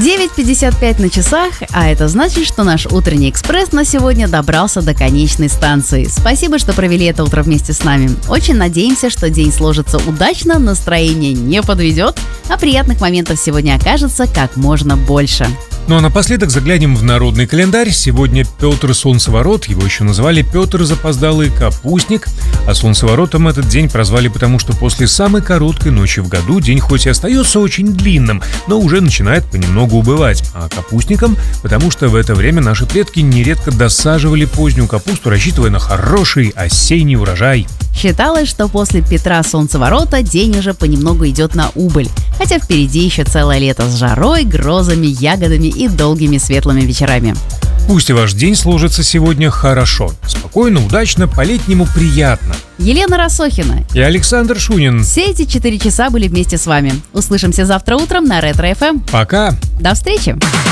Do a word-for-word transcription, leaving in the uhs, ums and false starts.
девять пятьдесят пять на часах, а это значит, что наш утренний экспресс на сегодня добрался до конечной станции. Спасибо, что провели это утро вместе с нами. Очень надеемся, что день сложится удачно, настроение не подведет, а приятных моментов сегодня окажется как можно больше. Ну а напоследок заглянем в народный календарь. Сегодня Петр Солнцеворот, его еще называли Петр Запоздалый Капустник. А солнцеворотом этот день прозвали потому, что после самой короткой ночи в году день хоть и остается очень длинным, но уже начинает понемногу убывать. А капустником, потому что в это время наши предки нередко досаживали позднюю капусту, рассчитывая на хороший осенний урожай. Считалось, что после Петра Солнцеворота день уже понемногу идет на убыль, хотя впереди еще целое лето с жарой, грозами, ягодами и долгими светлыми вечерами. Пусть и ваш день сложится сегодня хорошо, спокойно, удачно, по-летнему приятно. Елена Рассохина и Александр Шунин. Все эти четыре часа были вместе с вами. Услышимся завтра утром на Ретро эф эм. Пока. До встречи.